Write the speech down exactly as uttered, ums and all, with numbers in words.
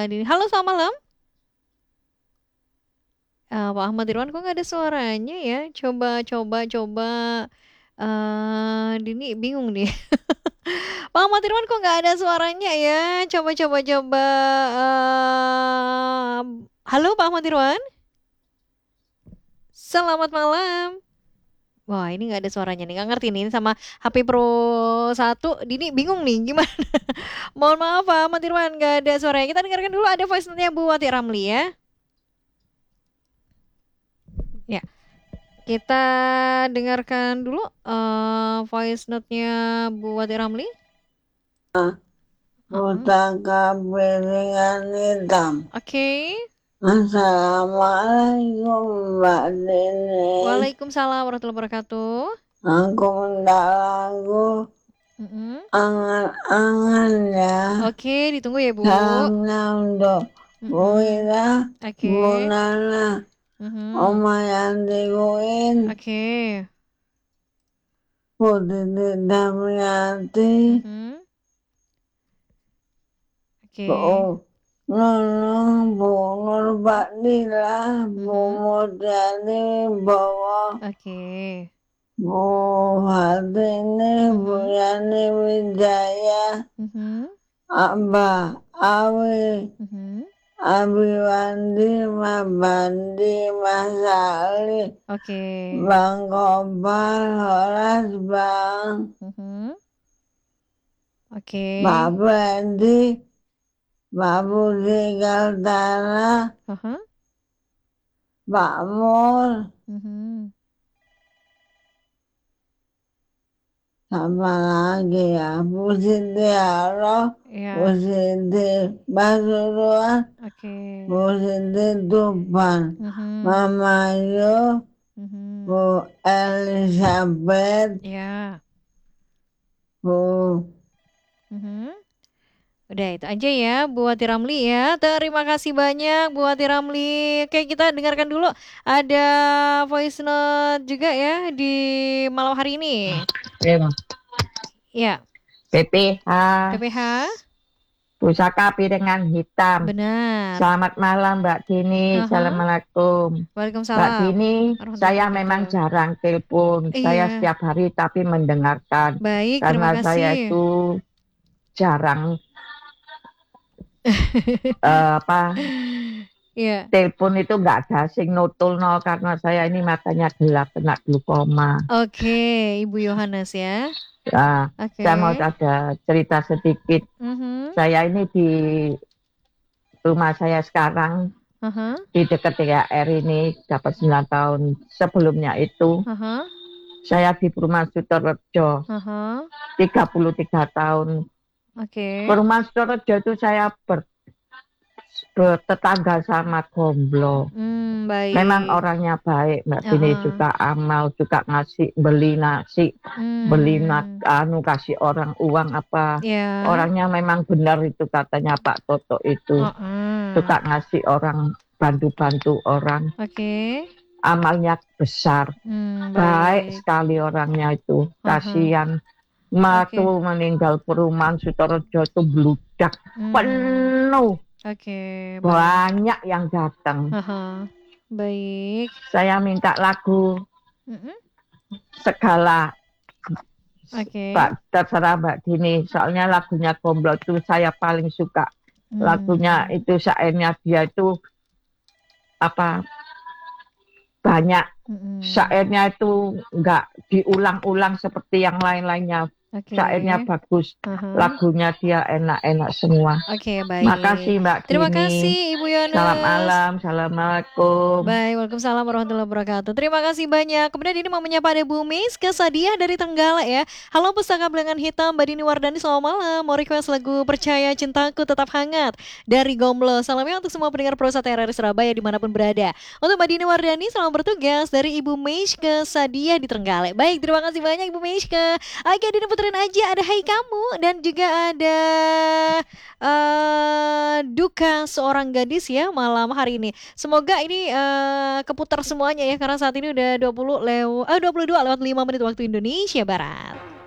Dini. Halo, selamat malam. Eh, Pak Ahmad Irwan kok nggak ada suaranya ya? Coba, coba, coba. eh Dini bingung nih. Pak Ahmad Irwan kok nggak ada suaranya ya? Coba, coba, coba. eh Halo, Pak Ahmad Irwan. Selamat malam. Wah, ini nggak ada suaranya nih. Nggak ngerti nih ini sama H P Pro satu. Dini bingung nih gimana. Mohon maaf Pak Ahmad Irwan nggak ada suaranya. Kita dengarkan dulu ada voice note-nya Bu Wati Ramli ya. Ya, kita dengarkan dulu eh, voice note-nya Bu Wati Ramli. Pusaka piringan hitam. Oke. Assalamualaikum Mbak Dini. Waalaikumsalam warahmatullahi wabarakatuh. Aku minta lagu Mm-mm. angan-angan ya. Oke, ditunggu ya Bu. Salamnya untuk Bu Mm-mm. Ira, Oke. Bu Nana, Mhm. Oma Yanti Kuin, Oke. Bu Titi Damiati, Mhm. Bu Oke. Nunung, Bu Nurbadila, Bu Mhm. Mulyani, Bawa, Oke. Bu Hartini, Bu Mhm. Yani Wijaya, Mhm. Abah Awi, Mhm. Abi Wandi, Mas Bandi, Mas Ali, Oke. Bang Kobar, Horas, Bang, Mhm. Oke. Pak Fendi, Pak Budi Kaltara, Aha. Pak Mul, Mhm. sama lagi ya, Bu Siti Aro, Bu Ya. Siti Pasuruan, Oke. Bu Siti Tuban, Mhm. Mama Yu, Mhm. Bu Elizabeth, Ya. Bu Mhm. Udah itu aja ya Bu Wati Ramli ya. Terima kasih banyak Bu Wati Ramli. Oke, kita dengarkan dulu ada voice note juga ya di malam hari ini. Ya, P P H P P H. Pusaka Piringan Hitam. Benar. Selamat malam Mbak Dini. Aha. Assalamualaikum. Mbak Waalaikumsalam Dini, warahmatullahi saya memang wabarakatuh. jarang telepon. Saya Iya, setiap hari tapi mendengarkan. baik, terima Karena saya kasih. itu jarang eh, apa Iya. telepon itu nggak ada sing nutul no karena saya ini matanya gelap kena glaukoma. Oke, Ibu Yohanes ya. Ya, Oke. saya mau ada cerita sedikit. Mhm. Saya ini di rumah saya sekarang Aha. di dekat T K R ini dapat sembilan tahun. Sebelumnya itu Aha. saya di Perumahan Sutorejo Aha. tiga puluh tiga tahun. Oke. Perumahan Sutorejo itu saya ber, bertetangga sama Gomblo. Hmm, Memang baik. orangnya baik, Mbak Dini, Heeh. juga amal, juga ngasih beli nasi, beli nak, Hmm. anu kasih orang uang apa. Ya. Orangnya memang benar itu katanya Pak Toto itu. Heeh. Suka ngasih orang, bantu-bantu orang. Oke. Amalnya besar. Hmm, Baik baik. sekali orangnya itu. Aha. Kasihan. Oke. Waktu meninggal Perumahan Sutorejo itu bludak. Hmm. Penuh. Oke, baik. Banyak yang datang. Aha. Baik. Saya minta lagu Mm-mm. segala. Oke. Pak, terserah Mbak Dini. Soalnya lagunya Gomblo itu saya paling suka. Lagunya Hmm. itu syairnya dia itu apa banyak. Mm-mm. Syairnya itu enggak diulang-ulang seperti yang lain-lainnya. Oke. Syairnya bagus, Aha. lagunya dia enak-enak semua. Oke, baik. Makasih Mbak Terima Dini. kasih Ibu Salam Yohanes. alam, assalamualaikum. Baik, waalaikumsalam warahmatullahi wabarakatuh. Terima kasih banyak. Kemudian ini mau menyapa ada Bu Mis Kesadiah dari Tenggala ya. Halo Pustaka Belengan Hitam, Mbak Dini Wardani, selamat malam. Mau request lagu Percaya Cintaku Tetap Hangat dari Gomblo. Salamnya untuk semua pendengar Pro satu R R I Surabaya dimanapun berada. Untuk Mbak Dini Wardani, selamat bertugas dari Ibu Mis Kesadiah di Tenggala. Baik, terima kasih banyak Ibu Miske. Oke, Dini puterin aja ada Hai Kamu dan juga ada eh duka seorang gadis ya malam hari ini. Semoga ini eh, keputar semuanya ya karena saat ini udah dua puluh lewat eh, dua puluh dua lewat lima menit waktu Indonesia Barat.